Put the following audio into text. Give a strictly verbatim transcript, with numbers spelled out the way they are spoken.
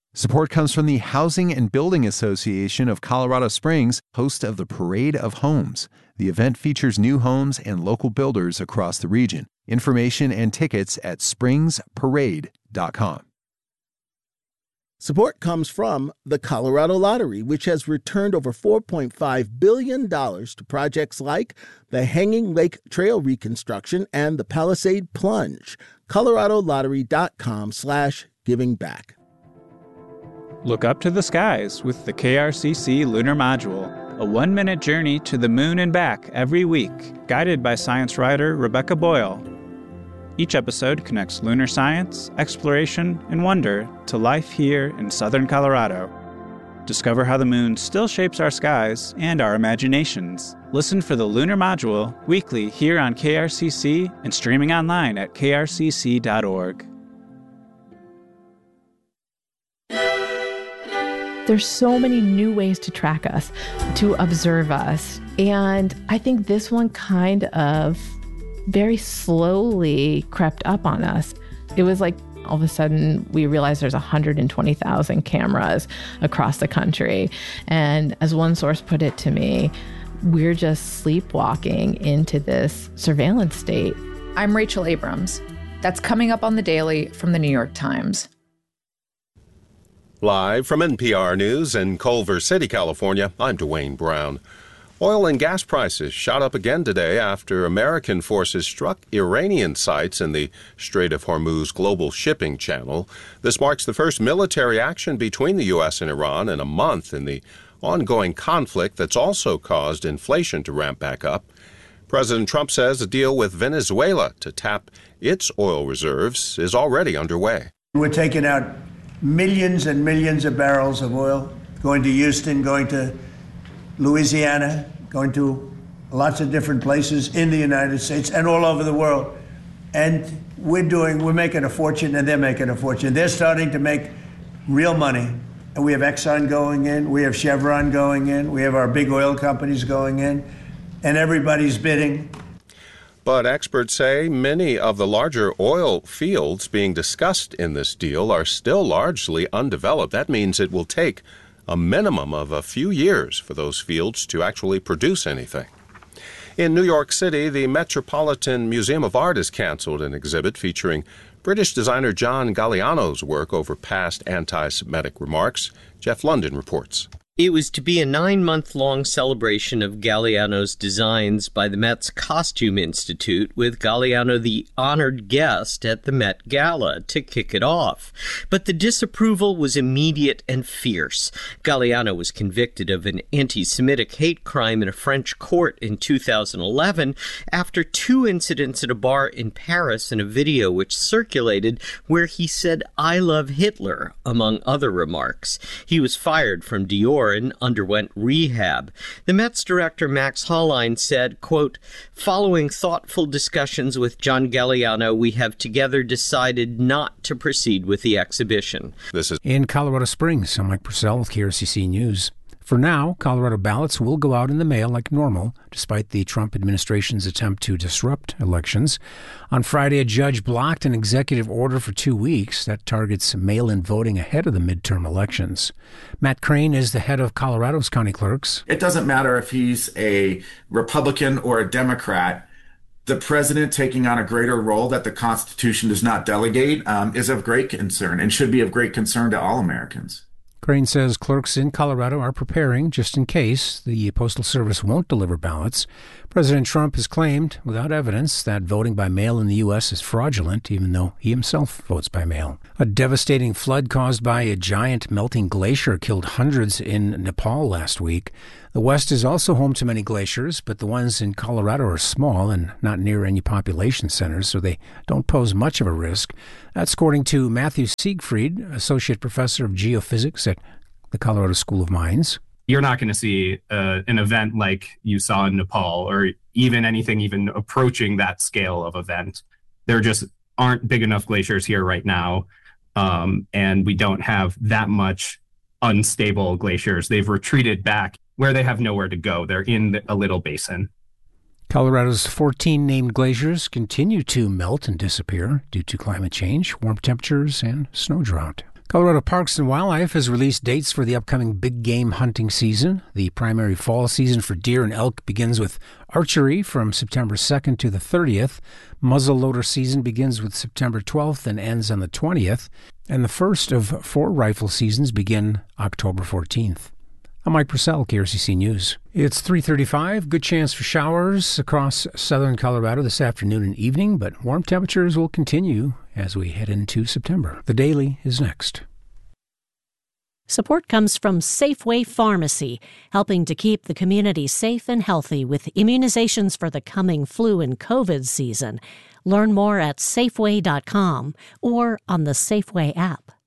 Support comes from the Housing and Building Association of Colorado Springs, host of the Parade of Homes. The event features new homes and local builders across the region. Information and tickets at springs parade dot com. Support comes from the Colorado Lottery, which has returned over four point five billion dollars to projects like the Hanging Lake Trail reconstruction and the Palisade Plunge. colorado lottery dot com slash giving back. Look up to the skies with the K R C C Lunar Module, a one-minute journey to the moon and back every week, guided by science writer Rebecca Boyle. Each episode connects lunar science, exploration, and wonder to life here in southern Colorado. Discover how the moon still shapes our skies and our imaginations. Listen for the Lunar Module weekly here on K R C C and streaming online at k r c c dot org. There's so many new ways to track us, to observe us. And I think this one kind of very slowly crept up on us. It was like all of a sudden we realized there's one hundred twenty thousand cameras across the country. And as one source put it to me, we're just sleepwalking into this surveillance state. I'm Rachel Abrams. That's coming up on The Daily from the New York Times. Live from N P R News in Culver City, California, I'm Dwayne Brown. Oil and gas prices shot up again today after American forces struck Iranian sites in the Strait of Hormuz global shipping channel. This marks the first military action between the U S and Iran in a month in the ongoing conflict that's also caused inflation to ramp back up. President Trump says a deal with Venezuela to tap its oil reserves is already underway. We're taking out millions and millions of barrels of oil, going to Houston, going to Louisiana, going to lots of different places in the United States and all over the world. And we're doing, we're making a fortune and they're making a fortune. They're starting to make real money. And we have Exxon going in, we have Chevron going in, we have our big oil companies going in, and everybody's bidding. But experts say many of the larger oil fields being discussed in this deal are still largely undeveloped. That means it will take a minimum of a few years for those fields to actually produce anything. In New York City, the Metropolitan Museum of Art has canceled an exhibit featuring British designer John Galliano's work over past anti-Semitic remarks. Jeff London reports. It was to be a nine-month-long celebration of Galliano's designs by the Met's Costume Institute, with Galliano the honored guest at the Met Gala to kick it off. But the disapproval was immediate and fierce. Galliano was convicted of an anti-Semitic hate crime in a French court in two thousand eleven after two incidents at a bar in Paris and a video which circulated where he said, "I love Hitler," among other remarks. He was fired from Dior and underwent rehab. The Met's director, Max Hollein, said, quote, "Following thoughtful discussions with John Galliano, we have together decided not to proceed with the exhibition." This is in Colorado Springs. I'm Mike Purcell with K R C C News. For now, Colorado ballots will go out in the mail like normal, despite the Trump administration's attempt to disrupt elections. On Friday, a judge blocked an executive order for two weeks that targets mail-in voting ahead of the midterm elections. Matt Crane is the head of Colorado's county clerks. It doesn't matter if he's a Republican or a Democrat. The president taking on a greater role that the Constitution does not delegate um, is of great concern and should be of great concern to all Americans. Crane says clerks in Colorado are preparing just in case the Postal Service won't deliver ballots. President Trump has claimed, without evidence, that voting by mail in the U S is fraudulent, even though he himself votes by mail. A devastating flood caused by a giant melting glacier killed hundreds in Nepal last week. The West is also home to many glaciers, but the ones in Colorado are small and not near any population centers, so they don't pose much of a risk. That's according to Matthew Siegfried, Associate Professor of Geophysics at the Colorado School of Mines. You're not going to see uh, an event like you saw in Nepal, or even anything even approaching that scale of event. There just aren't big enough glaciers here right now, um, and we don't have that much unstable glaciers. They've retreated back where they have nowhere to go. They're in a little basin. Colorado's fourteen named glaciers continue to melt and disappear due to climate change, warm temperatures, and snow drought. Colorado Parks and Wildlife has released dates for the upcoming big game hunting season. The primary fall season for deer and elk begins with archery from September second to the thirtieth. Muzzleloader season begins with September twelfth and ends on the twentieth. And the first of four rifle seasons begin October fourteenth. I'm Mike Purcell, K R C C News. It's three thirty-five. Good chance for showers across southern Colorado this afternoon and evening, but warm temperatures will continue as we head into September. The Daily is next. Support comes from Safeway Pharmacy, helping to keep the community safe and healthy with immunizations for the coming flu and COVID season. Learn more at Safeway dot com or on the Safeway app.